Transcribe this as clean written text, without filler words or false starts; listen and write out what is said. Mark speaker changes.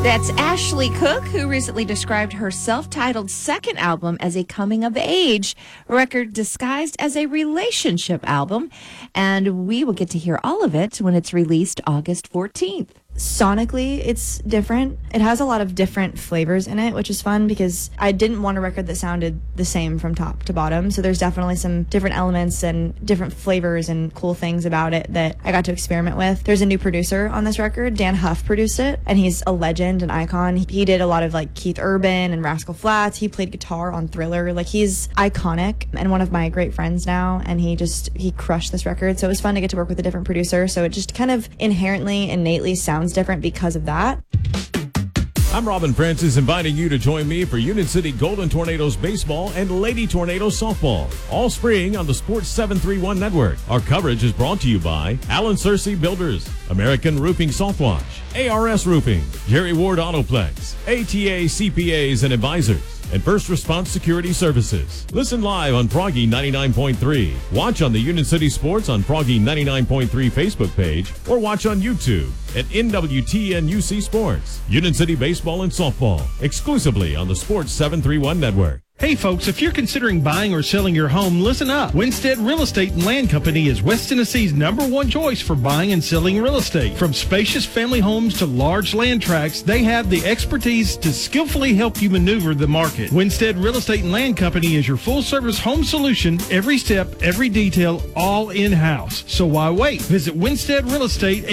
Speaker 1: That's Ashley Cook, who recently described her self-titled second album as a coming-of-age record disguised as a relationship album. And we will get to hear all of it when it's released August 14th.
Speaker 2: Sonically, it's different. It has a lot of different flavors in it, which is fun because I didn't want a record that sounded the same from top to bottom. So there's definitely some different elements and different flavors and cool things about it that I got to experiment with. There's a new producer on this record. Dan Huff produced it, and he's a legend, an icon. He did a lot of like Keith Urban and Rascal Flatts. He played guitar on Thriller. Like, he's iconic and one of my great friends now, and he crushed this record. So it was fun to get to work with a different producer. So it just kind of innately sounds different because of that.
Speaker 3: I'm Robin Francis, inviting you to join me for Union City Golden Tornadoes baseball and Lady Tornadoes softball all spring on the Sports 731 network. Our coverage is brought to you by Alan Searcy Builders, American Roofing Saltwash, ARS Roofing, Jerry Ward Autoplex, ATA CPAs and Advisors, and First Response Security Services. Listen live on Froggy 99.3. Watch on the Union City Sports on Froggy 99.3 Facebook page, or watch on YouTube at NWTN UC Sports. Union City Baseball and Softball, exclusively on the Sports 731 network.
Speaker 4: Hey folks, if you're considering buying or selling your home, listen up. Winstead Real Estate and Land Company is West Tennessee's #1 choice for buying and selling real estate. From spacious family homes to large land tracts, they have the expertise to skillfully help you maneuver the market. Winstead Real Estate and Land Company is your full-service home solution, every step, every detail, all in-house. So why wait? Visit Winstead Real Estate